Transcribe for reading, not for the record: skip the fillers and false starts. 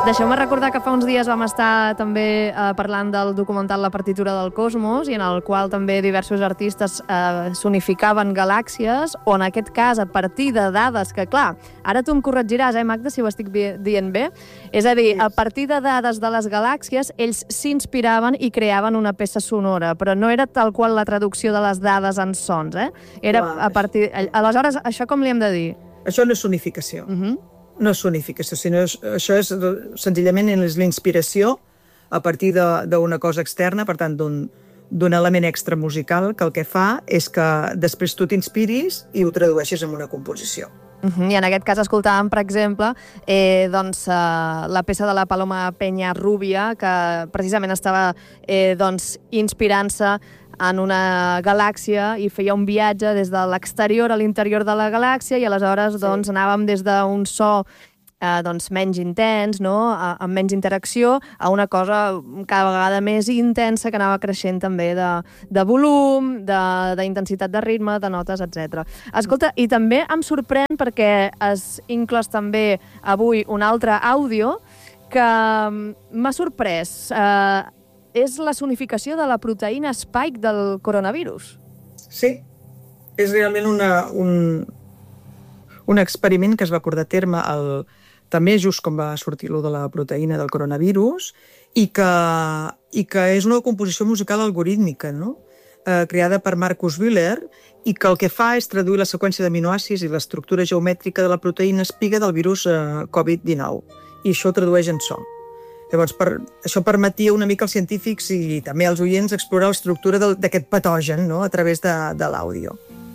Deixeu-me recordar que fa uns dies vam estar també parlant del documental La partitura del cosmos, i en el qual també diversos artistes sonificaven galàxies, o en aquest cas a partir de dades que, clar, ara tu em corregiràs, Magda, si ho estic dient bé? És a dir, a partir de dades de les galàxies, ells s'inspiraven i creaven una peça sonora, però no era tal qual la traducció de les dades en sons, Era a partir... Aleshores, això com li hem de dir? Això no és sonificació. No és sonificació, sinó això és senzillament la inspiració a partir d'una cosa externa, per tant, d'un element extra musical, que el que fa és que després tu t'inspiris i ho tradueixes en una composició. I en aquest cas escoltàvem, per exemple, la peça de la Paloma Peña Rubia, que precisament estava inspirant-se en una galàxia i feia un viatge des de l'exterior a l'interior de la galàxia, i aleshores anàvem des d'un so menys intens, amb menys interacció, a una cosa cada vegada més intensa, que anava creixent també de volum, d'intensitat de ritme, de notes, etc. Escolta, i també em sorprèn perquè has inclòs també avui un altre àudio que m'ha sorprès. És la sonificació de la proteïna spike del coronavirus. Sí, és realment un experiment que es va portar a terme també just com va sortir de la proteïna del coronavirus, i que és una composició musical algorítmica, creada per Marcus Wheeler, i que el que fa és traduir la seqüència d'aminoàcids i l'estructura geomètrica de la proteïna espiga del virus Covid-19, i això ho tradueix en so. Llavors, això permetia una mica als científics i també als oients explorar l'estructura d'aquest patogen a través de l'àudio.